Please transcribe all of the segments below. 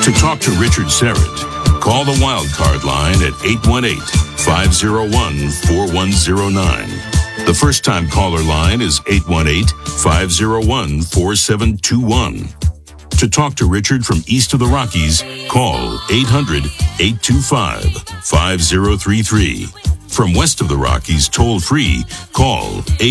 To talk to Richard Syrett, call the Wildcard line at 818-501-4109. The first-time caller line is 818-501-4721. To talk to Richard from east of the Rockies, call 800-825-5033. From west of the Rockies, toll-free, call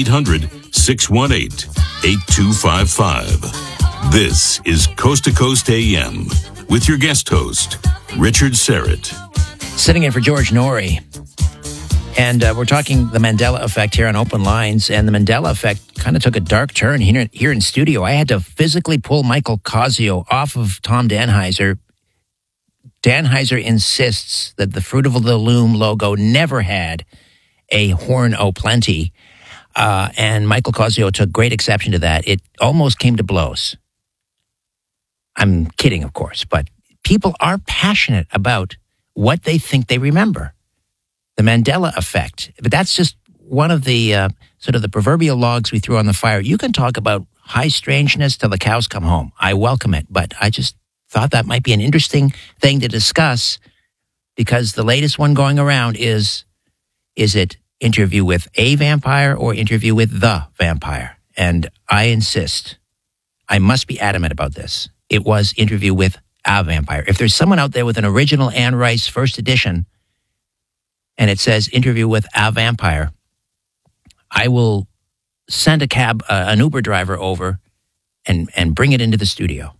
800-618-8255. This is Coast to Coast AM with your guest host, Richard Syrett. Sitting in for George Norrie. And we're talking the Mandela effect here on Open Lines. And the Mandela effect kind of took a dark turn here in studio. I had to physically pull Michael Cosio off of Tom Danheiser. Danheiser insists that the Fruit of the Loom logo never had a Horn O' Plenty. And Michael Cosio took great exception to that. It almost came to blows. I'm kidding, of course, but people are passionate about what they think they remember. The Mandela effect. But that's just one of the sort of the proverbial logs we threw on the fire. You can talk about high strangeness till the cows come home. I welcome it, but I just thought that might be an interesting thing to discuss because the latest one going around is it interview with a vampire or interview with the vampire? And I insist, I must be adamant about this. It was interview with a vampire. If there's someone out there with an original Anne Rice first edition and it says interview with a vampire, I will send an Uber driver over and bring it into the studio.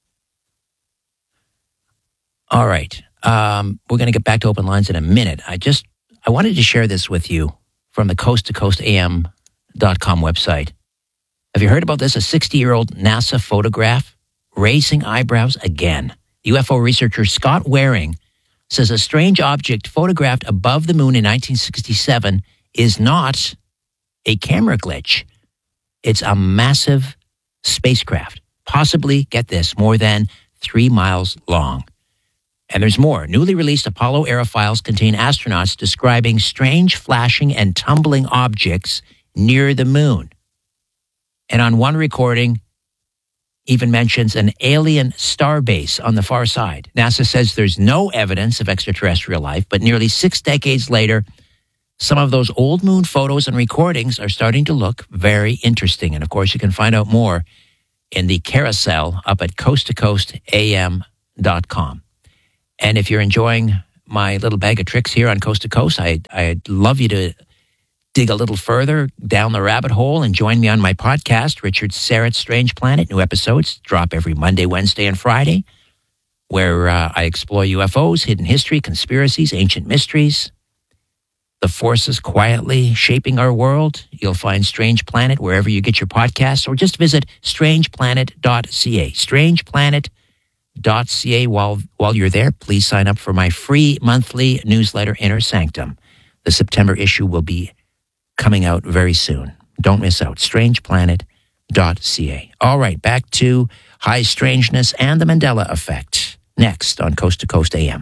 All right. We're going to get back to Open Lines in a minute. I wanted to share this with you from the coasttocoastam.com website. Have you heard about this? A 60-year-old NASA photograph raising eyebrows again. UFO researcher Scott Waring says a strange object photographed above the moon in 1967 is not a camera glitch. It's a massive spacecraft, possibly, get this, more than 3 miles long. And there's more. Newly released Apollo-era files contain astronauts describing strange flashing and tumbling objects near the moon. And on one recording, even mentions an alien starbase on the far side. NASA says there's no evidence of extraterrestrial life, but nearly 6 decades later, some of those old moon photos and recordings are starting to look very interesting. And of course, you can find out more in the carousel up at coasttocoastam.com. And if you're enjoying my little bag of tricks here on Coast to Coast, I'd love you to dig a little further down the rabbit hole and join me on my podcast, Richard Syrett's Strange Planet. New episodes drop every Monday, Wednesday, and Friday, where I explore UFOs, hidden history, conspiracies, ancient mysteries, the forces quietly shaping our world. You'll find Strange Planet wherever you get your podcasts, or just visit strangeplanet.ca. Strangeplanet.ca. While you're there, please sign up for my free monthly newsletter, Inner Sanctum. The September issue will be coming out very soon. Don't miss out. Strangeplanet.ca. All right, back to high strangeness and the Mandela effect. Next on Coast to Coast AM.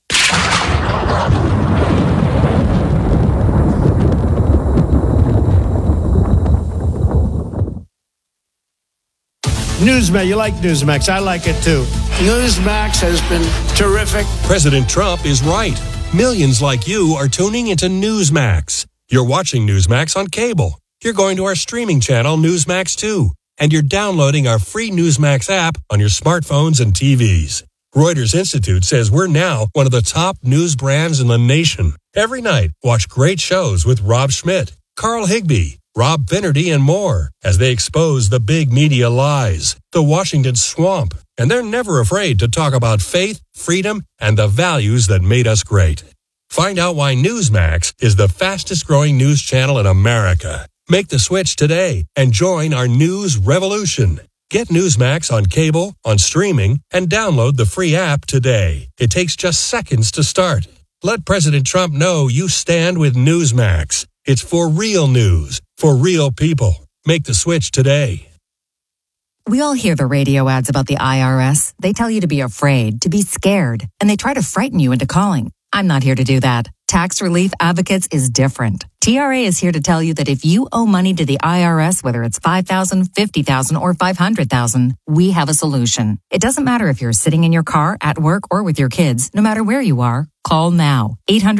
Newsmax, you like Newsmax. I like it too. Newsmax has been terrific. President Trump is right. Millions like you are tuning into Newsmax. You're watching Newsmax on cable. You're going to our streaming channel, Newsmax 2. And you're downloading our free Newsmax app on your smartphones and TVs. Reuters Institute says we're now one of the top news brands in the nation. Every night, watch great shows with Rob Schmidt, Carl Higbie, Rob Finnerty, and more as they expose the big media lies, the Washington swamp. And they're never afraid to talk about faith, freedom, and the values that made us great. Find out why Newsmax is the fastest growing news channel in America. Make the switch today and join our news revolution. Get Newsmax on cable, on streaming, and download the free app today. It takes just seconds to start. Let President Trump know you stand with Newsmax. It's for real news, for real people. Make the switch today. We all hear the radio ads about the IRS. They tell you to be afraid, to be scared, and they try to frighten you into calling. I'm not here to do that. Tax Relief Advocates is different. TRA is here to tell you that if you owe money to the IRS, whether it's $5,000, $50,000, or $500,000, we have a solution. It doesn't matter if you're sitting in your car, at work, or with your kids. No matter where you are, call now.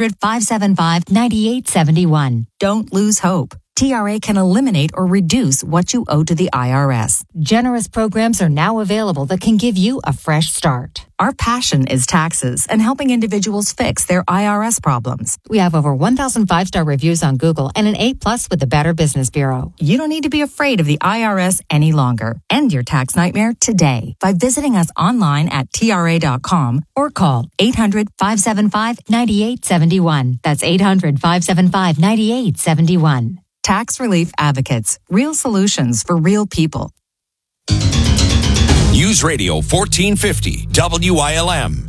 800-575-9871. Don't lose hope. TRA can eliminate or reduce what you owe to the IRS. Generous programs are now available that can give you a fresh start. Our passion is taxes and helping individuals fix their IRS problems. We have over 1,000 5-star reviews on Google and an A+ with the Better Business Bureau. You don't need to be afraid of the IRS any longer. End your tax nightmare today by visiting us online at TRA.com or call 800-575-9871. That's 800-575-9871. Tax Relief Advocates. Real solutions for real people. News Radio 1450 WILM.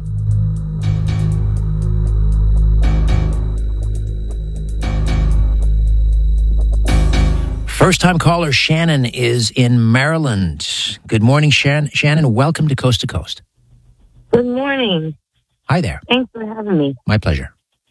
First time caller Shannon is in Maryland. Good morning, Shannon. Welcome to Coast to Coast. Good morning. Hi there. Thanks for having me. My pleasure.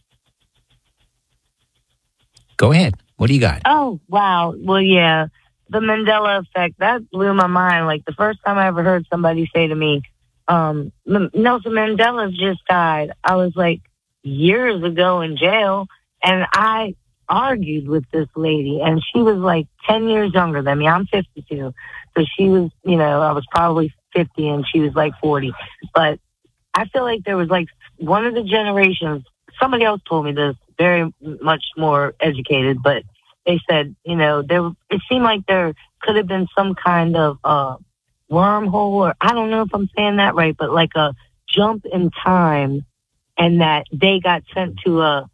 Go ahead. What do you got? Oh, wow. Well, yeah, the Mandela effect, that blew my mind. Like, the first time I ever heard somebody say to me, Nelson Mandela just died, I was like, years ago in jail, and I argued with this lady, and she was like 10 years younger than me. I'm 52. So she was, I was probably 50, and she was like 40. But I feel like there was like one of the generations, somebody else told me this, very much more educated, but they said, it seemed like there could have been some kind of wormhole, or I don't know if I'm saying that right, but like a jump in time, and that they got sent to a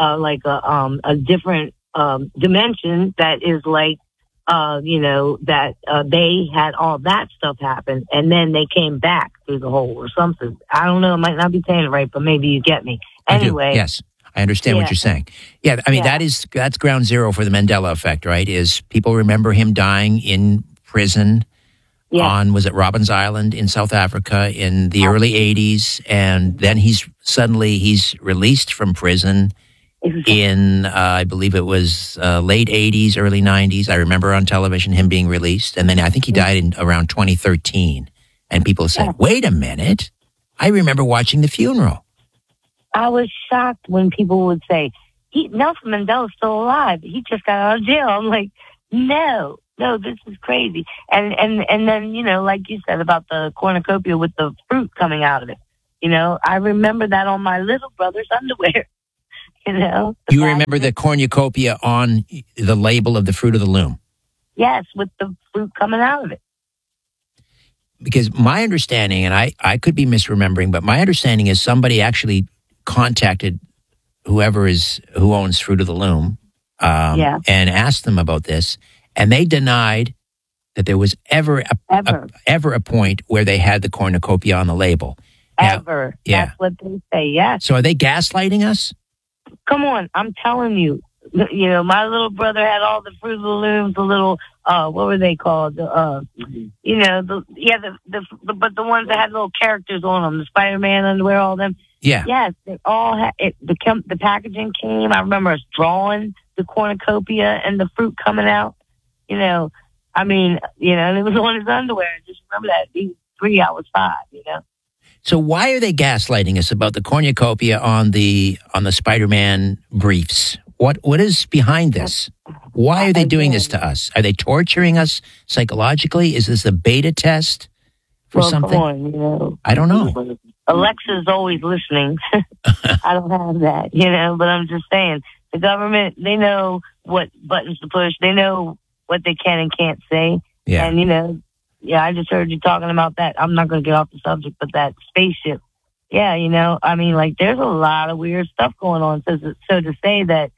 different dimension that is like, that they had all that stuff happen, and then they came back through the hole or something. I don't know. I might not be saying it right, but maybe you get me. Anyway. Yes. I understand what you're saying. Yeah, I mean, that's ground zero for the Mandela effect, right? Is people remember him dying in prison on, was it Robben's Island in South Africa in the early 80s, and then he's released from prison in, I believe it was late 80s, early 90s. I remember on television him being released, and then I think he died in around 2013, and people said, wait a minute, I remember watching the funeral. I was shocked when people would say, Nelson Mandela's still alive. He just got out of jail. I'm like, no, this is crazy. And then, like you said about the cornucopia with the fruit coming out of it. I remember that on my little brother's underwear. You remember the cornucopia on the label of the Fruit of the Loom? Yes, with the fruit coming out of it. Because my understanding, and I could be misremembering, but my understanding is somebody actually contacted who owns Fruit of the Loom and asked them about this, and they denied that there was ever a point where they had the cornucopia on the label. Ever. Now, that's what they say, yes. So are they gaslighting us? Come on, I'm telling you. My little brother had all the Fruit of the Looms, the little, what were they called? But the ones that had little characters on them, the Spider-Man underwear, all them. Yeah. Yes, they all had it. The packaging came. I remember us drawing the cornucopia and the fruit coming out. And it was on his underwear. I just remember that. He was 3, I was 5, So why are they gaslighting us about the cornucopia on the Spider-Man briefs? What is behind this? Why are they doing this to us? Are they torturing us psychologically? Is this a beta test for something? Come on, I don't know. Alexa's always listening. I don't have that, but I'm just saying, the government, they know what buttons to push. They know what they can and can't say. Yeah. And, I just heard you talking about that. I'm not going to get off the subject, but that spaceship. Yeah, there's a lot of weird stuff going on. So to say that,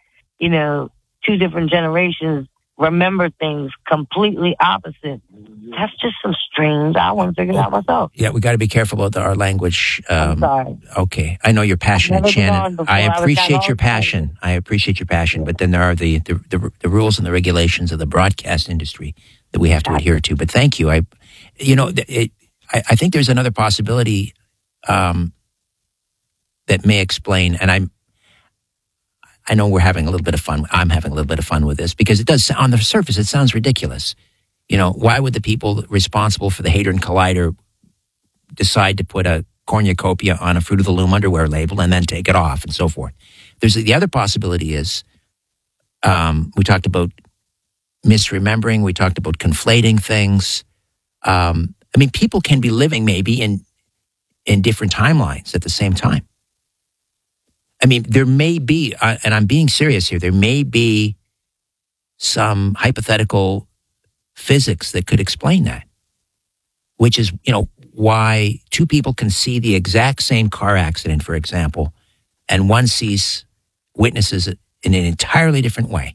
2 different generations remember things completely opposite, that's just some strange. I want to figure it out myself. Yeah, we got to be careful about our language. I'm sorry. Okay, I know you're passionate, Shannon. I appreciate your passion. But then there are the rules and the regulations of the broadcast industry that we have to adhere to. But thank you. I think there's another possibility that may explain, and I know we're having a little bit of fun. I'm having a little bit of fun with this because it does, on the surface, it sounds ridiculous. You know, why would the people responsible for the Hadron Collider decide to put a cornucopia on a Fruit of the Loom underwear label and then take it off and so forth? There's the other possibility is, we talked about misremembering. We talked about conflating things. I mean, people can be living maybe in different timelines at the same time. I mean, there may be, and I'm being serious here, there may be some hypothetical physics that could explain that, which is, you know, why two people can see the exact same car accident, for example, and one witnesses it in an entirely different way.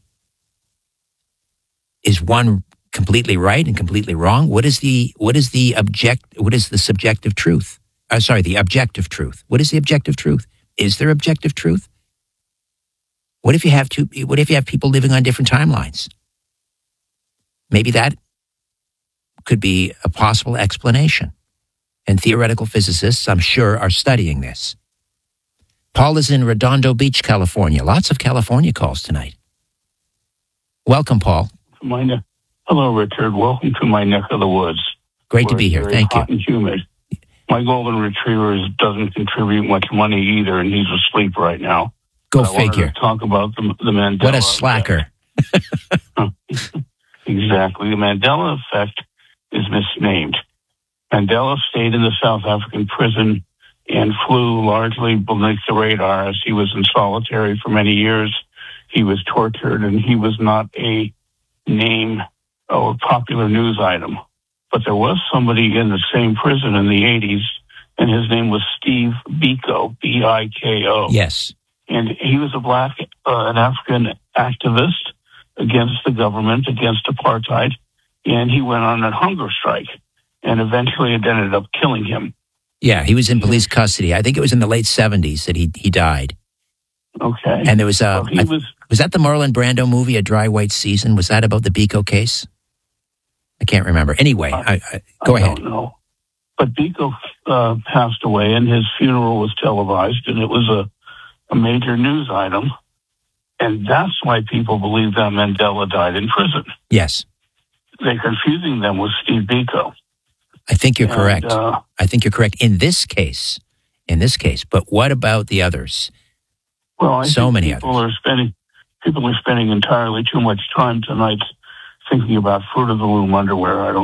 Is one completely right and completely wrong? What is the subjective truth? The objective truth. What is the objective truth? Is there objective truth? What if you have people living on different timelines? Maybe that could be a possible explanation. And theoretical physicists, I'm sure, are studying this. Paul is in Redondo Beach, California. Lots of California calls tonight. Welcome, Paul. Hello, Richard. Welcome to my neck of the woods. Great to be here. Thank you. Hot and humid. My golden retriever doesn't contribute much money either, and he's asleep right now. Go figure. Talk about the Mandela. What a slacker. Exactly. The Mandela effect is misnamed. Mandela stayed in the South African prison and flew largely beneath the radar as he was in solitary for many years. He was tortured, and he was not a name or popular news item. But there was somebody in the same prison in the 80s, and his name was Steve Biko, B-I-K-O. Yes. And he was an African activist against the government, against apartheid, and he went on a hunger strike, and eventually it ended up killing him. Yeah, he was in police custody. I think it was in the late 70s that he died. Okay. And there was was that the Marlon Brando movie, A Dry White Season? Was that about the Biko case? I can't remember. Anyway, go ahead. I don't know. But Biko passed away, and his funeral was televised, and it was a major news item. And that's why people believe that Mandela died in prison. Yes. They're confusing them with Steve Biko. I think you're correct. I think you're correct in this case. But what about the others? Well, I think many people others. People are spending entirely too much time tonight thinking about Fruit of the Loom underwear. I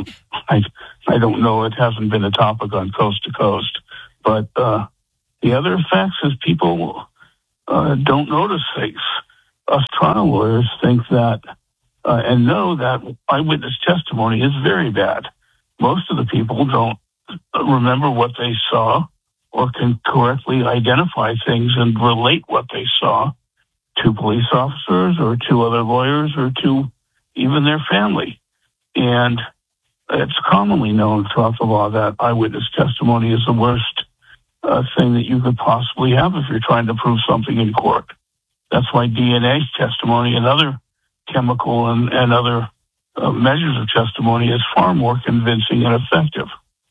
don't know. It hasn't been a topic on Coast to Coast. But the other facts is people don't notice things. Us trial lawyers think that and know that eyewitness testimony is very bad. Most of the people don't remember what they saw or can correctly identify things and relate what they saw to police officers or to other lawyers or to even their family. And it's commonly known throughout the law that eyewitness testimony is the worst thing that you could possibly have if you're trying to prove something in court. That's why DNA testimony and other chemical and other measures of testimony is far more convincing and effective.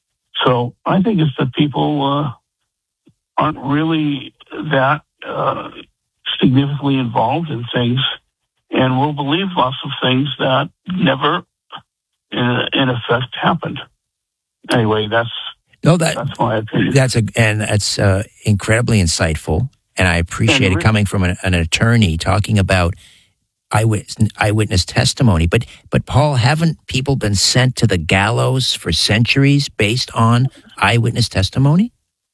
So I think it's that people aren't really that significantly involved in things and will believe lots of things that never, in effect, happened. Anyway, that's my opinion. That's incredibly insightful, and I appreciate it coming from an attorney talking about eyewitness testimony. But Paul, haven't people been sent to the gallows for centuries based on eyewitness testimony?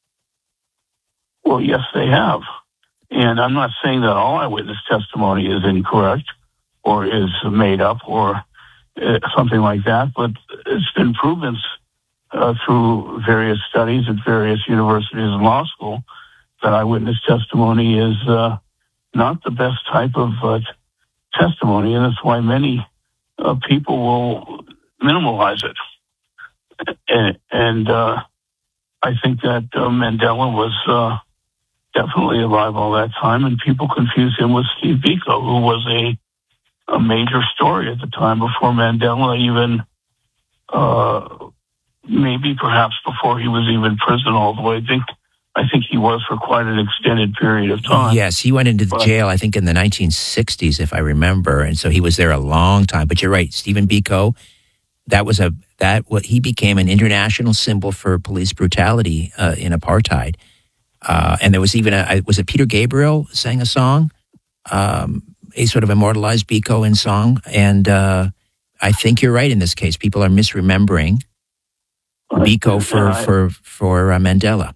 Well, yes, they have. And I'm not saying that all eyewitness testimony is incorrect or is made up or something like that, but it's been proven through various studies at various universities and law school that eyewitness testimony is not the best type of testimony, and that's why many people will minimalize it. And I think that Mandela was definitely alive all that time, and people confuse him with Steve Biko, who was a major story at the time before Mandela even, maybe perhaps before he was even in prison all the way. I think he was for quite an extended period of time. Yes, he went into the jail, I think, in the 1960s, if I remember, and so he was there a long time. But you're right, Stephen Biko. He became an international symbol for police brutality in apartheid. And there was even was it Peter Gabriel sang a song? He sort of immortalized Biko in song. And I think you're right in this case. People are misremembering Biko for Mandela.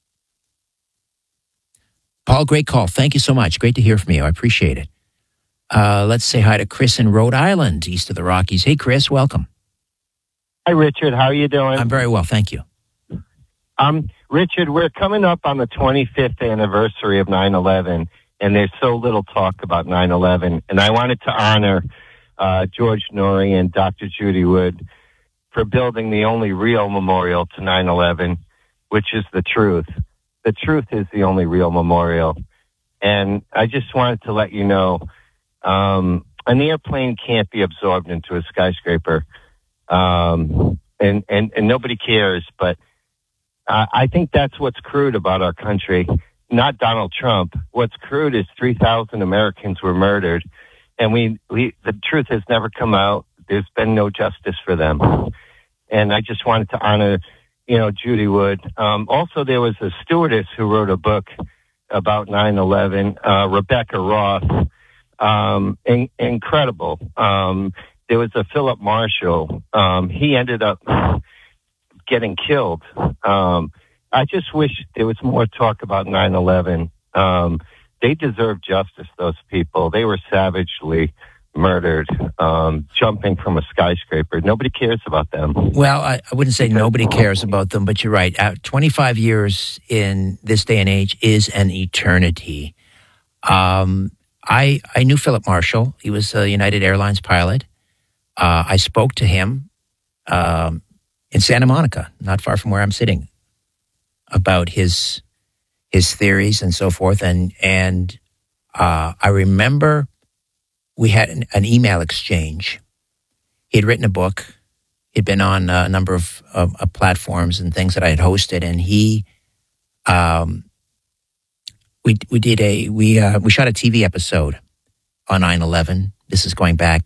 Paul, great call. Thank you so much. Great to hear from you. I appreciate it. Let's say hi to Chris in Rhode Island, east of the Rockies. Hey, Chris, welcome. Hi, Richard. How are you doing? I'm very well, thank you. Richard, we're coming up on the 25th anniversary of 9/11, and there's so little talk about 9/11. And I wanted to honor George Norrie and Dr. Judy Wood for building the only real memorial to 9/11, which is the truth. The truth is the only real memorial. And I just wanted to let you know, an airplane can't be absorbed into a skyscraper. And nobody cares, but I think that's what's crude about our country. Not Donald Trump. What's crude is 3,000 Americans were murdered, and the truth has never come out. There's been no justice for them. And I just wanted to honor, Judy Wood. Also, there was a stewardess who wrote a book about 9/11, Rebecca Roth. Incredible. There was a Philip Marshall. He ended up getting killed. I just wish there was more talk about 9/11. They deserve justice, those people. They were savagely murdered, jumping from a skyscraper. Nobody cares about them. Well, I wouldn't say nobody cares about them, but you're right. 25 years in this day and age is an eternity. I knew Philip Marshall. He was a United Airlines pilot. I spoke to him in Santa Monica, not far from where I'm sitting, about his theories and so forth. And I remember we had an email exchange. He had written a book. He'd been on a number of platforms and things that I had hosted, and he we shot a TV episode on 9/11. This is going back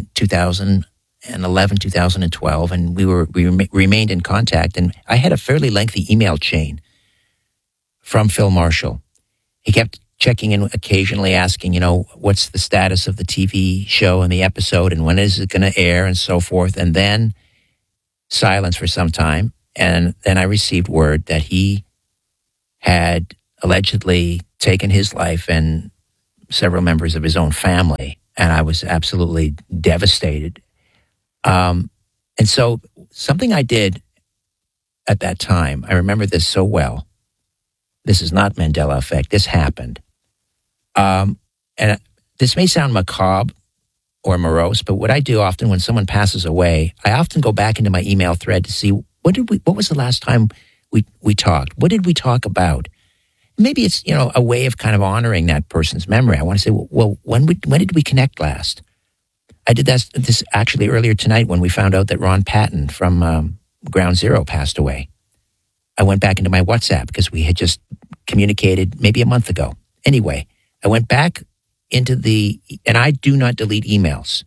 2011, 2012, and we remained in contact. And I had a fairly lengthy email chain from Phil Marshall. He kept checking in occasionally, asking, what's the status of the TV show and the episode, and when is it going to air, and so forth. And then silence for some time, and then I received word that he had allegedly taken his life and several members of his own family, and I was absolutely devastated. And so something I did at that time, I remember this so well. This is not Mandela effect. This happened. And this may sound macabre or morose, but what I do often when someone passes away, I often go back into my email thread to see what was the last time we talked? What did we talk about? Maybe it's, a way of kind of honoring that person's memory. I want to say, well, when did we connect last? I did this actually earlier tonight when we found out that Ron Patton from Ground Zero passed away. I went back into my WhatsApp because we had just communicated maybe a month ago. Anyway, I went back into and I do not delete emails.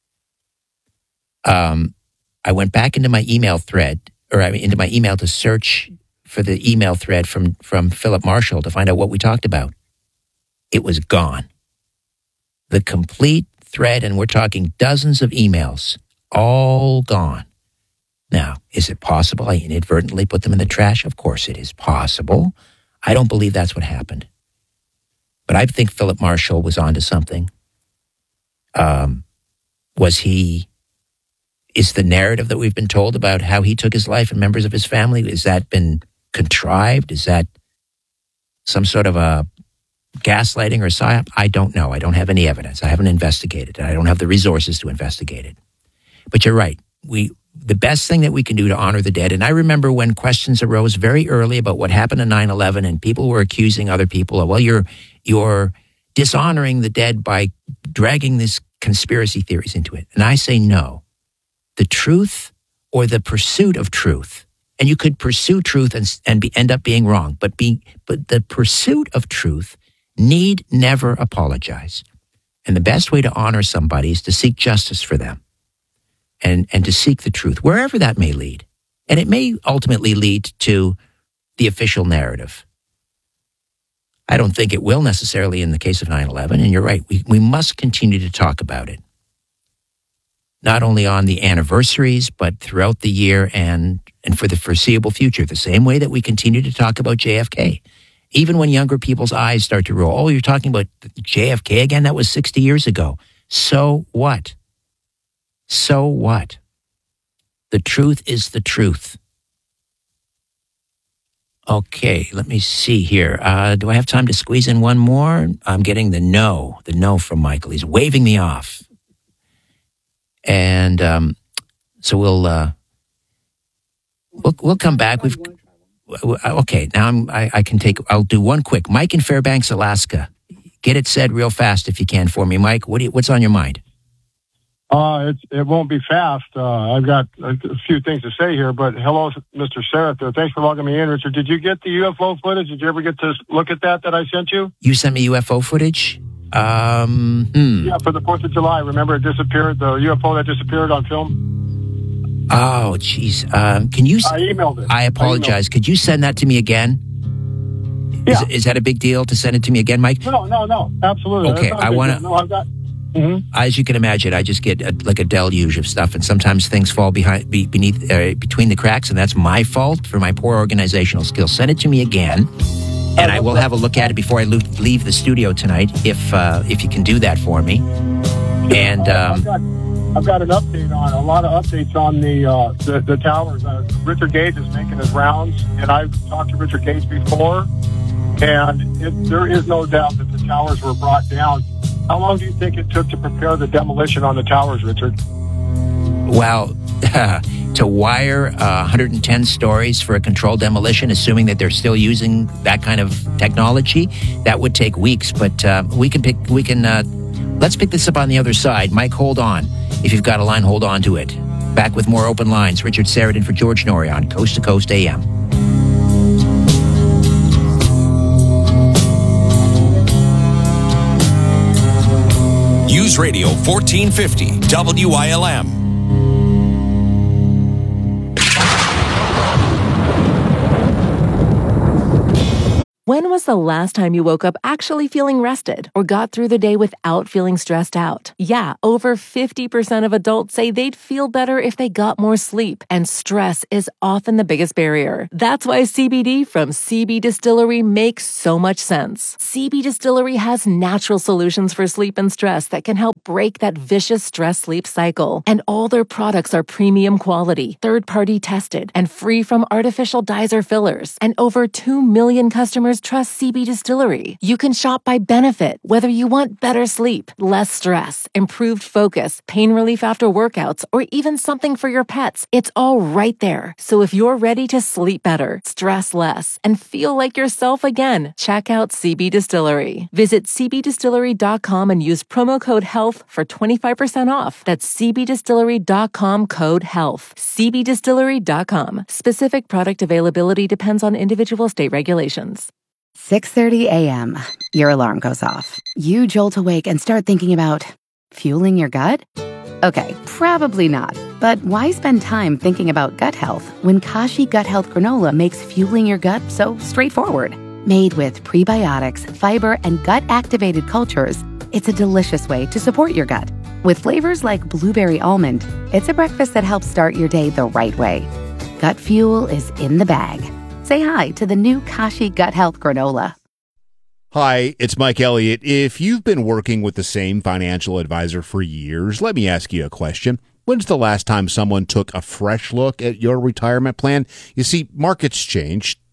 I went back into my email thread, into my email to search for the email thread from Philip Marshall to find out what we talked about. It was gone. The complete thread, and we're talking dozens of emails, all gone. Now, is it possible I inadvertently put them in the trash? Of course it is possible. I don't believe that's what happened. But I think Philip Marshall was onto something. Is the narrative that we've been told about how he took his life and members of his family, has that been contrived? Is that some sort of a gaslighting or psyop? I don't know. I don't have any evidence. I haven't investigated it. I don't have the resources to investigate it. But you're right. The best thing that we can do to honor the dead, and I remember when questions arose very early about what happened in 9/11, and people were accusing other people of, well, you're dishonoring the dead by dragging this conspiracy theories into it. And I say no. The truth, or the pursuit of truth, And you could pursue truth and end up being wrong. But the pursuit of truth need never apologize. And the best way to honor somebody is to seek justice for them and to seek the truth, wherever that may lead. And it may ultimately lead to the official narrative. I don't think it will necessarily in the case of 9/11. And you're right, we must continue to talk about it. Not only on the anniversaries, but throughout the year and for the foreseeable future, the same way that we continue to talk about JFK. Even when younger people's eyes start to roll, oh, you're talking about JFK again? That was 60 years ago. So what? So what? The truth is the truth. Okay, let me see here. Do I have time to squeeze in one more? I'm getting the no from Michael. He's waving me off. And so we'll come back. Okay. Now I'll do one quick. Mike in Fairbanks, Alaska. Get it said real fast if you can for me, Mike. What's on your mind? It won't be fast. I've got a few things to say here, but hello, Mr. Sarah. Thanks for logging me in, Richard. Did you get the UFO footage? Did you ever get to look at that I sent you? You sent me UFO footage? Yeah, for the 4th of July. Remember it disappeared, the UFO that disappeared on film? Oh, jeez. Can you... I emailed it. I apologize. Could you send that to me again? Yeah. Is that a big deal to send it to me again, Mike? No. Absolutely. Okay, I want to... No, I've got... Mm-hmm. As you can imagine, I just get like a deluge of stuff, and sometimes things fall between the cracks, and that's my fault for my poor organizational skills. Send it to me again, and I will have a look at it before I leave the studio tonight, if you can do that for me. And I've got an update on a lot of updates on the towers. Richard Gage is making his rounds, and I've talked to Richard Gage before, and there is no doubt that the towers were brought down. How long do you think it took to prepare the demolition on the towers, Richard? Well, to wire 110 stories for a controlled demolition, assuming that they're still using that kind of technology, that would take weeks. But let's pick this up on the other side. Mike, hold on. If you've got a line, hold on to it. Back with more open lines. Richard Sarandon for George Norrie on Coast to Coast AM. News Radio 1450 WILM. When was the last time you woke up actually feeling rested or got through the day without feeling stressed out? Yeah, over 50% of adults say they'd feel better if they got more sleep, and stress is often the biggest barrier. That's why CBD from CB Distillery makes so much sense. CB Distillery has natural solutions for sleep and stress that can help break that vicious stress-sleep cycle. And all their products are premium quality, third-party tested, and free from artificial dyes or fillers. And over 2 million customers trust CB Distillery. You can shop by benefit, whether you want better sleep, less stress, improved focus, pain relief after workouts, or even something for your pets. It's all right there. So if you're ready to sleep better, stress less, and feel like yourself again, check out CB Distillery. Visit cbdistillery.com and use promo code HEALTH for 25% off. That's cbdistillery.com code HEALTH. cbdistillery.com. Specific product availability depends on individual state regulations. 6:30 a.m. Your alarm goes off. You jolt awake and start thinking about fueling your gut? Okay, probably not. But why spend time thinking about gut health when Kashi Gut Health Granola makes fueling your gut so straightforward? Made with prebiotics, fiber, and gut-activated cultures, it's a delicious way to support your gut. With flavors like blueberry almond, it's a breakfast that helps start your day the right way. Gut fuel is in the bag. Say hi to the new Kashi Gut Health Granola. Hi, it's Mike Elliott. If you've been working with the same financial advisor for years, let me ask you a question. When's the last time someone took a fresh look at your retirement plan? You see, markets change,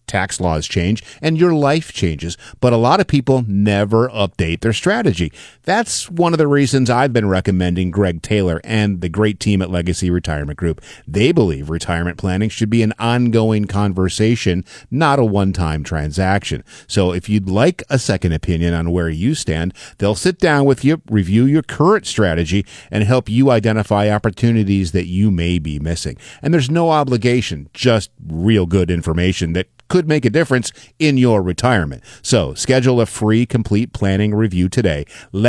tax laws change, and your life changes. But a lot of people never update their strategy. That's one of the reasons I've been recommending Greg Taylor and the great team at Legacy Retirement Group. They believe retirement planning should be an ongoing conversation, not a one-time transaction. So if you'd like a second opinion on where you stand, they'll sit down with you, review your current strategy, and help you identify opportunities that you may be missing. And there's no obligation, just real good information that could make a difference in your retirement. So schedule a free complete planning review today.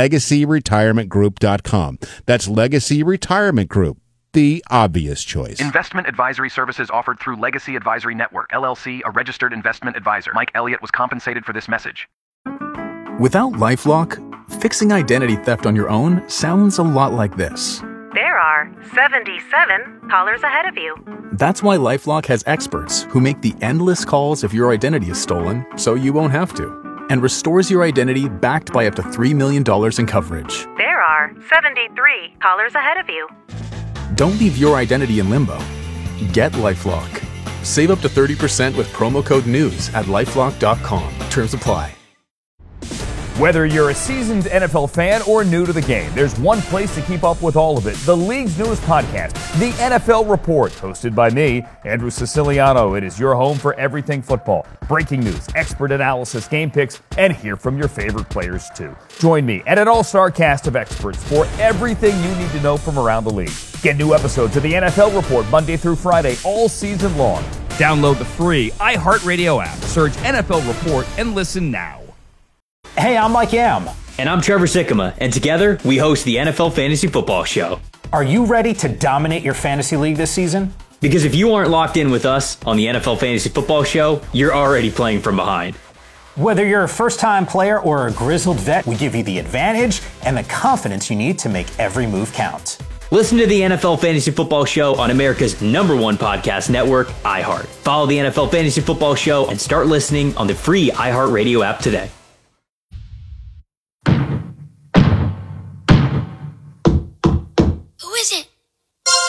LegacyRetirementGroup.com. That's Legacy Retirement Group, the obvious choice. Investment advisory services offered through Legacy Advisory Network, LLC, a registered investment advisor. Mike Elliott was compensated for this message. Without LifeLock, fixing identity theft on your own sounds a lot like this. There are 77 callers ahead of you. That's why LifeLock has experts who make the endless calls if your identity is stolen so you won't have to, and restores your identity backed by up to $3 million in coverage. There are 73 callers ahead of you. Don't leave your identity in limbo. Get LifeLock. Save up to 30% with promo code NEWS at LifeLock.com. Terms apply. Whether you're a seasoned NFL fan or new to the game, there's one place to keep up with all of it. The league's newest podcast, The NFL Report, hosted by me, Andrew Siciliano. It is your home for everything football. Breaking news, expert analysis, game picks, and hear from your favorite players too. Join me and an all-star cast of experts for everything you need to know from around the league. Get new episodes of The NFL Report Monday through Friday all season long. Download the free iHeartRadio app, search NFL Report, and listen now. Hey, I'm Mike Yam. And I'm Trevor Sikkema, and together we host the NFL Fantasy Football Show. Are you ready to dominate your fantasy league this season? Because if you aren't locked in with us on the NFL Fantasy Football Show, you're already playing from behind. Whether you're a first-time player or a grizzled vet, we give you the advantage and the confidence you need to make every move count. Listen to the NFL Fantasy Football Show on America's #1 podcast network, iHeart. Follow the NFL Fantasy Football Show and start listening on the free iHeartRadio app today.